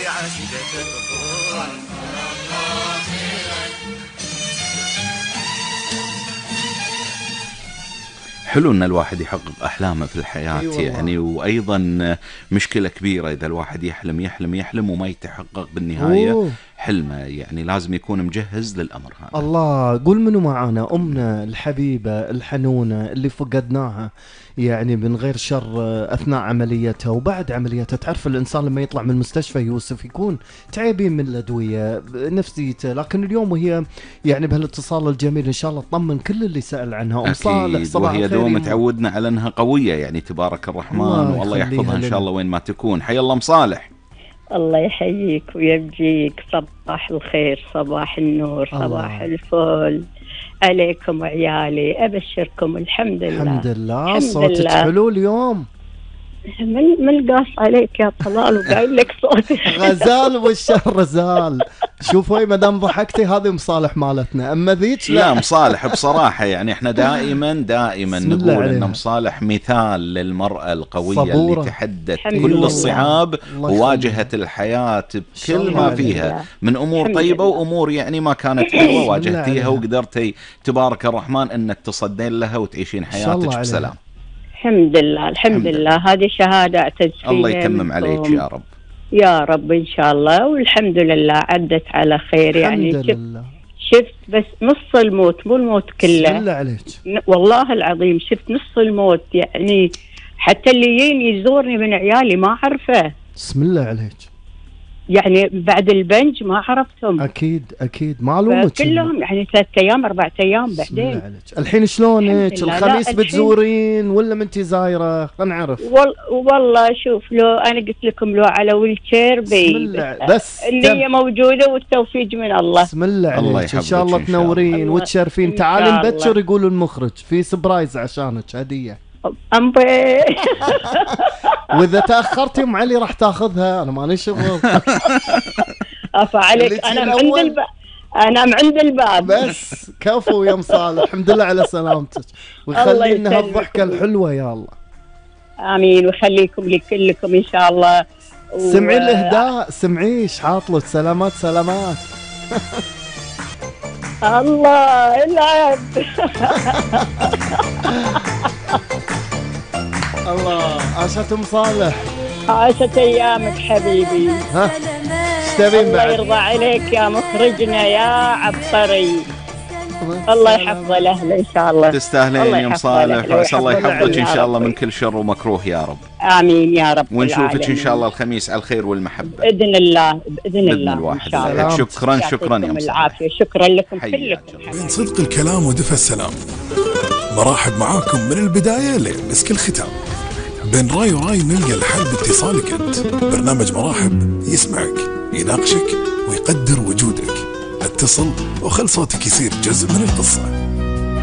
عشقة تكون. حلو ان الواحد يحقق احلامه في الحياة. يعني وايضا مشكلة كبيرة اذا الواحد يحلم يحلم يحلم وما يتحقق بالنهاية حلمه، يعني لازم يكون مجهز للامر هذا. الله، قول منو معانا؟ امنا الحبيبة الحنونة اللي فقدناها يعني من غير شر اثناء عمليتها وبعد عمليتها. تعرف الانسان لما يطلع من المستشفى يوسف يكون تعبين من الادوية نفسيته، لكن اليوم وهي يعني بهالاتصال الجميل ان شاء الله تطمن كل اللي سأل عنها. ام صالح صباح الخير. وهي دوم تعودنا على انها قوية يعني تبارك الرحمن، والله يحفظها ان شاء الله وين ما تكون. حي الله ام صالح. الله يحييك ويبجيك، صباح الخير، صباح النور، صباح الفل عليكم وعيالي. أبشركم الحمد لله. الحمد لله. صوتك حلو اليوم. من قاص عليك يا طلال وقايل لك صوتي غزال والشهر زال. شوفوا ما دام ضحكتي هذه مصالح مالتنا، اما ذيك لا مصالح بصراحه يعني احنا دائما نقول ان مصالح مثال للمراه القويه اللي تحدت كل الصعاب وواجهت الحياه بكل ما فيها من امور طيبه وامور يعني ما كانت حلوه واجهتيها وقدرتي تبارك الرحمن انك تصدين لها وتعيشين حياتك بسلام. الحمد لله الحمد لله. هذه شهادة اعتز فيها. الله يتمم عليك يا رب. يا رب إن شاء الله. والحمد لله عدت على خير. يعني شفت بس نص الموت، مو الموت كله. بسم الله عليك. والله العظيم شفت نص الموت، يعني حتى اللي يجيني يزورني من عيالي ما أعرفه. بسم الله عليك. يعني بعد البنج ما عرفتهم. أكيد معلومة كلهم يعني 3 أيام 4 أيام بعدين. الحين شلونك؟ الخميس بتزورين ولا منتي زايرة؟ خلنا نعرف. والله شوف، لو أنا قلت لكم لو على ويلشير بس النية موجودة والتوفيق من الله. بسم الله عليك. إن شاء الله تنورين وتشرفين. تعالي نبكر يقولوا المخرج في سبرايز عشانك هدية. واذا تاخرتي ام علي راح تاخذها، انا ماني شغل. عفا عليك، انا من عند الباب بس. كفو يا مصالح. الحمد لله على سلامتك ويخلينا هالضحكه الحلوه يا الله. امين ويخليكم لي كلكم ان شاء الله. سمعي الاهداء، سمعي شحاطلك. سلامات سلامات. الله العب. الله. عاشت ام صالح. عاشت ايامك حبيبي. ها تبين بعد؟ الله يرضى عليك يا مخرجنا يا عبقري. الله يحفظ الاهل ان شاء الله. تستاهلين يا ام صالح، وعسى الله يحفظك ان شاء الله من كل شر ومكروه يا رب. امين يا رب. ونشوفك ان شاء الله الخميس على الخير والمحبه باذن الله. باذن الله الواحد. شكرا يا ام صالح. شكرا لكم كلكم. بين صدق الكلام ودفى السلام، مرحب معاكم من البدايه لمسك الختام. بين راي وراي نلقى الحل باتصالك انت. برنامج مراحب يسمعك، يناقشك ويقدر وجودك. اتصل وخل صوتك يصير جزء من القصه.